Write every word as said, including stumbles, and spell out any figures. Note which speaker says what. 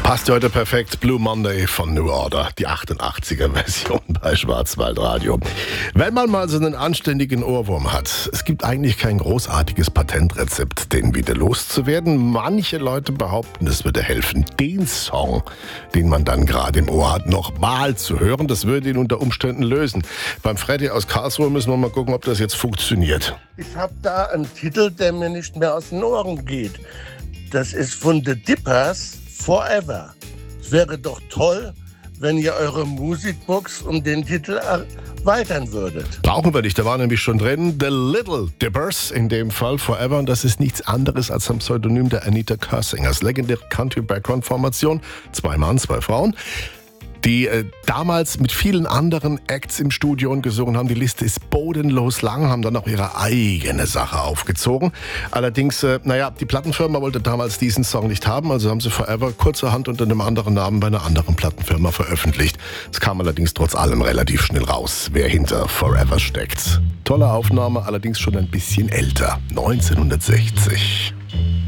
Speaker 1: Passt heute perfekt. Blue Monday von New Order, die achtundachtziger-Version bei Schwarzwaldradio. Wenn man mal so einen anständigen Ohrwurm hat, es gibt eigentlich kein großartiges Patentrezept, den wieder loszuwerden. Manche Leute behaupten, es würde helfen, den Song, den man dann gerade im Ohr hat, nochmal zu hören. Das würde ihn unter Umständen lösen. Beim Freddy aus Karlsruhe müssen wir mal gucken, ob das jetzt funktioniert.
Speaker 2: Ich habe da einen Titel, der mir nicht mehr aus den Ohren geht. Das ist von The Dippers, Forever. Es wäre doch toll, wenn ihr eure Musikbox um den Titel erweitern würdet.
Speaker 1: Brauchen wir nicht, da war nämlich schon drin The Little Dippers, in dem Fall Forever. Und das ist nichts anderes als ein Pseudonym der Anita Kersingers. Legendäre Country-Background-Formation, zwei Mann, zwei Frauen, die äh, damals mit vielen anderen Acts im Studio gesungen haben. Die Liste ist bodenlos lang, haben dann auch ihre eigene Sache aufgezogen. Allerdings, äh, naja, die Plattenfirma wollte damals diesen Song nicht haben, also haben sie Forever kurzerhand unter einem anderen Namen bei einer anderen Plattenfirma veröffentlicht. Es kam allerdings trotz allem relativ schnell raus, wer hinter Forever steckt. Tolle Aufnahme, allerdings schon ein bisschen älter, neunzehnhundertsechzig.